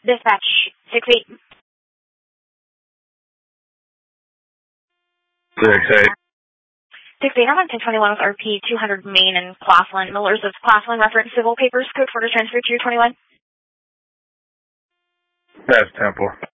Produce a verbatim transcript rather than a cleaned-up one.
Dispatch, six eight. six eight. six eight, I'm on ten twenty-one with R P two hundred Main and Claflin. Millers of Claflin reference civil papers, code for transfer to your twenty-one. That's Temple.